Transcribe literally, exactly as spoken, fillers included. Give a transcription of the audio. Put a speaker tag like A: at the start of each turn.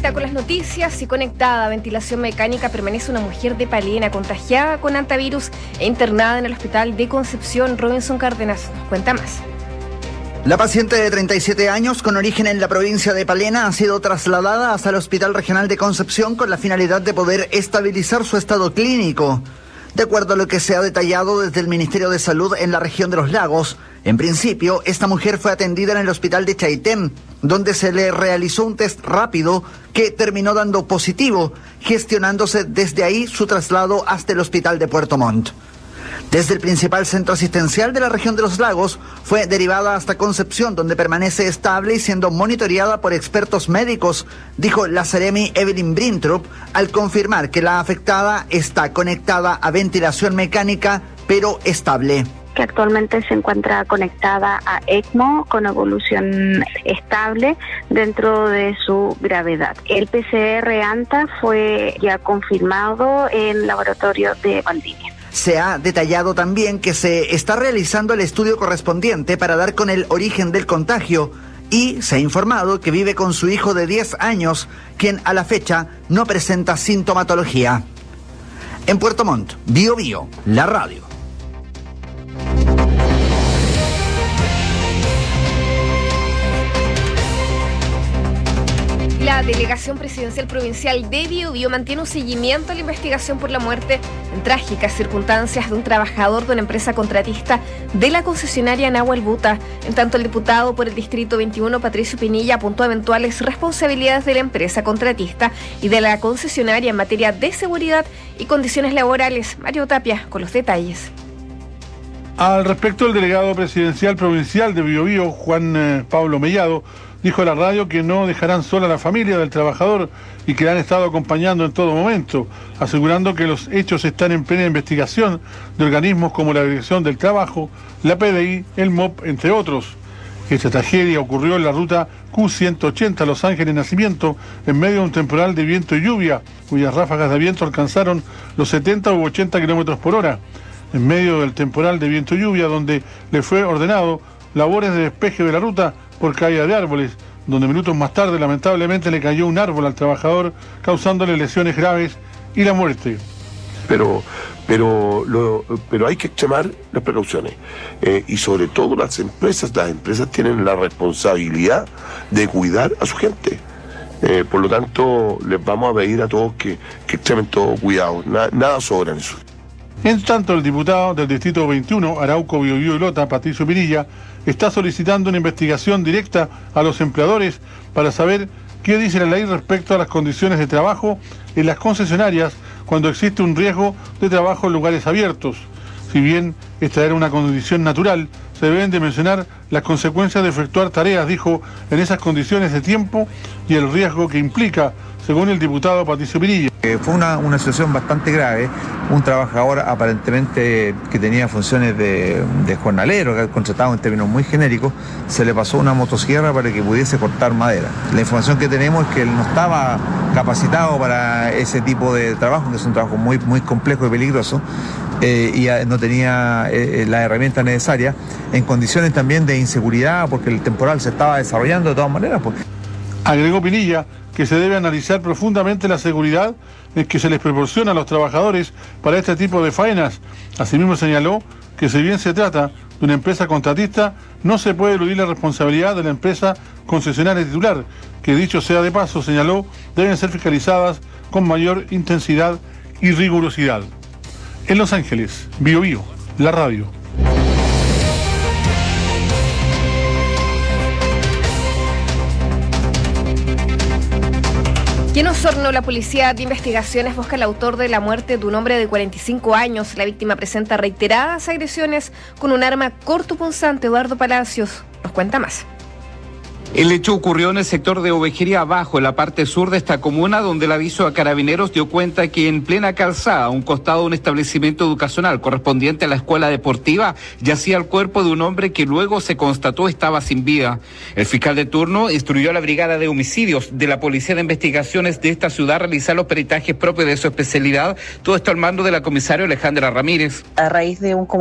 A: vuelta con las noticias y conectada a ventilación mecánica permanece una mujer de Palena contagiada con hantavirus e internada en el hospital de Concepción. Robinson Cárdenas nos cuenta más.
B: La paciente de treinta y siete años con origen en la provincia de Palena ha sido trasladada hasta el Hospital Regional de Concepción con la finalidad de poder estabilizar su estado clínico. De acuerdo a lo que se ha detallado desde el Ministerio de Salud en la región de los Lagos, en principio, esta mujer fue atendida en el hospital de Chaitén, donde se le realizó un test rápido que terminó dando positivo, gestionándose desde ahí su traslado hasta el hospital de Puerto Montt. Desde el principal centro asistencial de la región de los Lagos, fue derivada hasta Concepción, donde permanece estable y siendo monitoreada por expertos médicos, dijo la Seremi Evelyn Brintrup, al confirmar que la afectada está conectada a ventilación mecánica, pero estable.
C: Que actualmente se encuentra conectada a ECMO con evolución estable dentro de su gravedad. El P C R ANTA fue ya confirmado en el laboratorio de Valdivia.
B: Se ha detallado también que se está realizando el estudio correspondiente para dar con el origen del contagio y se ha informado que vive con su hijo de diez años, quien a la fecha no presenta sintomatología. En Puerto Montt, Bio Bio, la radio.
A: La Delegación Presidencial Provincial de Biobío mantiene un seguimiento a la investigación por la muerte en trágicas circunstancias de un trabajador de una empresa contratista de la concesionaria Nahuel Buta. En tanto, el diputado por el Distrito veintiuno, Patricio Pinilla, apuntó a eventuales responsabilidades de la empresa contratista y de la concesionaria en materia de seguridad y condiciones laborales. Mario Tapia con los detalles.
D: Al respecto, el delegado presidencial provincial de Biobío, Juan eh, Pablo Mellado, dijo a la radio que no dejarán sola a la familia del trabajador y que la han estado acompañando en todo momento, asegurando que los hechos están en plena investigación de organismos como la Dirección del Trabajo, la P D I, el M O P, entre otros. Esta tragedia ocurrió en la ruta Q ciento ochenta Los Ángeles Nacimiento en medio de un temporal de viento y lluvia, cuyas ráfagas de viento alcanzaron los setenta u ochenta kilómetros por hora. En medio del temporal de viento y lluvia, donde le fue ordenado labores de despeje de la ruta por caída de árboles, donde minutos más tarde lamentablemente le cayó un árbol al trabajador, causándole lesiones graves y la muerte.
E: Pero, pero, lo, pero hay que extremar las precauciones eh, y sobre todo las empresas, las empresas tienen la responsabilidad de cuidar a su gente. Eh, por lo tanto, les vamos a pedir a todos que, que extremen todo cuidado, Na, nada sobra en eso.
D: En tanto, el diputado del Distrito veintiuno, Arauco, Biobío y Lota, Patricio Pinilla, está solicitando una investigación directa a los empleadores para saber qué dice la ley respecto a las condiciones de trabajo en las concesionarias cuando existe un riesgo de trabajo en lugares abiertos. Si bien esta era una condición natural, se deben de mencionar las consecuencias de efectuar tareas, dijo, en esas condiciones de tiempo y el riesgo que implica, según el diputado Patricio Pinilla.
F: Eh, fue una, una situación bastante grave. Un trabajador aparentemente que tenía funciones de, de jornalero, que contratado en términos muy genéricos, se le pasó una motosierra para que pudiese cortar madera. La información que tenemos es que él no estaba capacitado para ese tipo de trabajo, que es un trabajo muy, muy complejo y peligroso, eh, y no tenía eh, las herramientas necesarias, en condiciones también de inseguridad, porque el temporal se estaba desarrollando de todas maneras. Pues.
D: Agregó Pinilla que se debe analizar profundamente la seguridad que se les proporciona a los trabajadores para este tipo de faenas. Asimismo señaló que si bien se trata de una empresa contratista, no se puede eludir la responsabilidad de la empresa concesionaria titular, que dicho sea de paso, señaló, deben ser fiscalizadas con mayor intensidad y rigurosidad. En Los Ángeles, Biobío, la radio.
A: Y en Osorno, la Policía de Investigaciones busca al autor de la muerte de un hombre de cuarenta y cinco años. La víctima presenta reiteradas agresiones con un arma cortopunzante. Eduardo Palacios nos cuenta más.
G: El hecho ocurrió en el sector de Ovejería Abajo, en la parte sur de esta comuna, donde el aviso a carabineros dio cuenta que en plena calzada, a un costado de un establecimiento educacional correspondiente a la escuela deportiva, yacía el cuerpo de un hombre que luego se constató estaba sin vida. El fiscal de turno instruyó a la Brigada de Homicidios de la Policía de Investigaciones de esta ciudad a realizar los peritajes propios de su especialidad, todo esto al mando de la comisaria Alejandra Ramírez.
H: A raíz de un